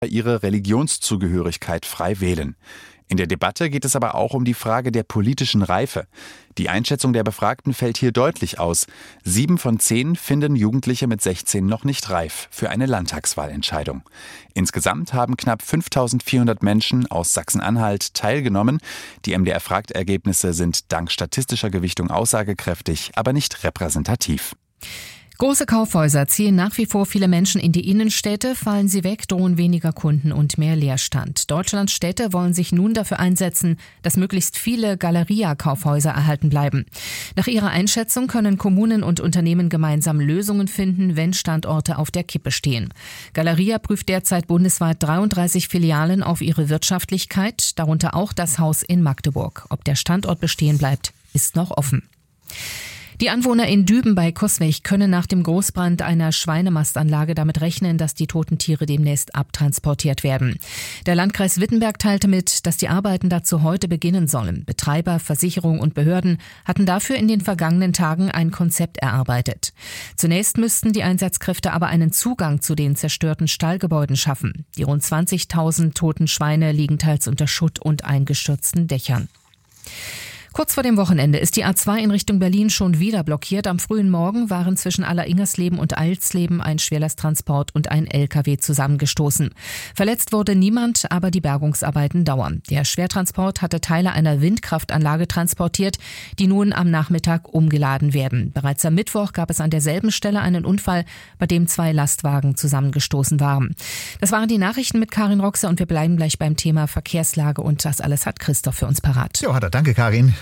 ihre Religionszugehörigkeit frei wählen. In der Debatte geht es aber auch um die Frage der politischen Reife. Die Einschätzung der Befragten fällt hier deutlich aus. 7 von 10 finden Jugendliche mit 16 noch nicht reif für eine Landtagswahlentscheidung. Insgesamt haben knapp 5.400 Menschen aus Sachsen-Anhalt teilgenommen. Die MDR-Fragt-Ergebnisse sind dank statistischer Gewichtung aussagekräftig, aber nicht repräsentativ. Große Kaufhäuser ziehen nach wie vor viele Menschen in die Innenstädte, fallen sie weg, drohen weniger Kunden und mehr Leerstand. Deutschlands Städte wollen sich nun dafür einsetzen, dass möglichst viele Galeria-Kaufhäuser erhalten bleiben. Nach ihrer Einschätzung können Kommunen und Unternehmen gemeinsam Lösungen finden, wenn Standorte auf der Kippe stehen. Galeria prüft derzeit bundesweit 33 Filialen auf ihre Wirtschaftlichkeit, darunter auch das Haus in Magdeburg. Ob der Standort bestehen bleibt, ist noch offen. Die Anwohner in Düben bei Coswig können nach dem Großbrand einer Schweinemastanlage damit rechnen, dass die toten Tiere demnächst abtransportiert werden. Der Landkreis Wittenberg teilte mit, dass die Arbeiten dazu heute beginnen sollen. Betreiber, Versicherung und Behörden hatten dafür in den vergangenen Tagen ein Konzept erarbeitet. Zunächst müssten die Einsatzkräfte aber einen Zugang zu den zerstörten Stallgebäuden schaffen. Die rund 20.000 toten Schweine liegen teils unter Schutt und eingestürzten Dächern. Kurz vor dem Wochenende ist die A2 in Richtung Berlin schon wieder blockiert. Am frühen Morgen waren zwischen Alleringhersleben und Eilsleben ein Schwerlasttransport und ein LKW zusammengestoßen. Verletzt wurde niemand, aber die Bergungsarbeiten dauern. Der Schwertransport hatte Teile einer Windkraftanlage transportiert, die nun am Nachmittag umgeladen werden. Bereits am Mittwoch gab es an derselben Stelle einen Unfall, bei dem 2 Lastwagen zusammengestoßen waren. Das waren die Nachrichten mit Karin Roxer und wir bleiben gleich beim Thema Verkehrslage und das alles hat Christoph für uns parat. Jo, hat er. Danke, Karin.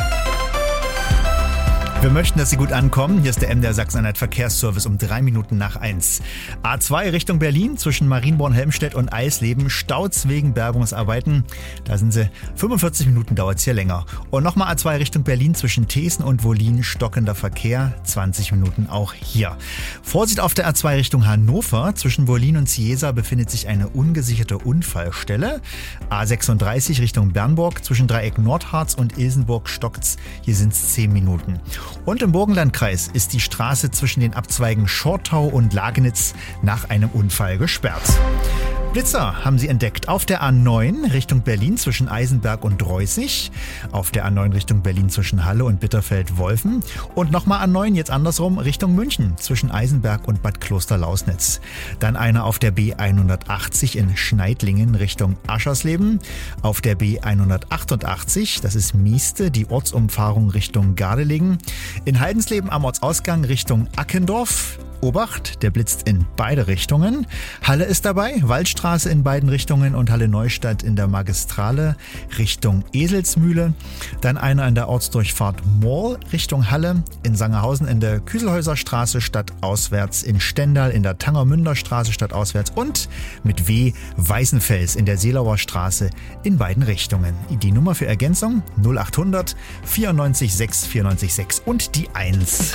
Wir möchten, dass Sie gut ankommen. Hier ist der MDR Sachsen-Anhalt Verkehrsservice um 3 Minuten nach 1. A2 Richtung Berlin zwischen Marienborn-Helmstedt und Eisleben. Staus wegen Bergungsarbeiten. Da sind sie. 45 Minuten dauert es hier länger. Und nochmal A2 Richtung Berlin zwischen Thesen und Wollin. Stockender Verkehr. 20 Minuten auch hier. Vorsicht auf der A2 Richtung Hannover. Zwischen Wollin und Ciesa befindet sich eine ungesicherte Unfallstelle. A36 Richtung Bernburg. Zwischen Dreieck Nordharz und Ilsenburg stockt's. Hier sind es 10 Minuten. Und im Burgenlandkreis ist die Straße zwischen den Abzweigen Schortau und Lagenitz nach einem Unfall gesperrt. Blitzer haben sie entdeckt auf der A9 Richtung Berlin zwischen Eisenberg und Dreußig, auf der A9 Richtung Berlin zwischen Halle und Bitterfeld-Wolfen und nochmal A9 jetzt andersrum Richtung München zwischen Eisenberg und Bad Klosterlausnitz. Dann einer auf der B180 in Schneidlingen Richtung Aschersleben, auf der B188, das ist Mieste, die Ortsumfahrung Richtung Gardelegen, in Heidensleben am Ortsausgang Richtung Ackendorf. Obacht, der blitzt in beide Richtungen. Halle ist dabei, Waldstraße in beiden Richtungen und Halle Neustadt in der Magistrale Richtung Eselsmühle. Dann einer an der Ortsdurchfahrt Moorl Richtung Halle, in Sangerhausen in der Küselhäuserstraße stadtauswärts, in Stendal in der Tangermünder Straße stadtauswärts und mit W Weißenfels in der Seelauer Straße in beiden Richtungen. Die Nummer für Ergänzung 0800 94 6 94 6 und die 1.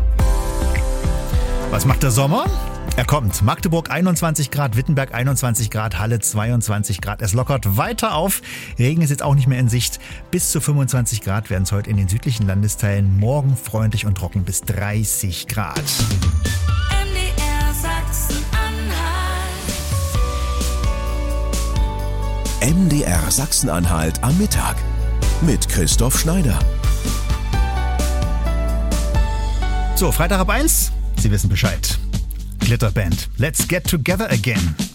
Was macht der Sommer? Er kommt. Magdeburg 21 Grad, Wittenberg 21 Grad, Halle 22 Grad. Es lockert weiter auf. Regen ist jetzt auch nicht mehr in Sicht. Bis zu 25 Grad werden es heute in den südlichen Landesteilen. Morgen freundlich und trocken bis 30 Grad. MDR Sachsen-Anhalt. MDR Sachsen-Anhalt am Mittag mit Christoph Schneider. So, Freitag ab 1. Sie wissen Bescheid. Glitterband. Let's get together again.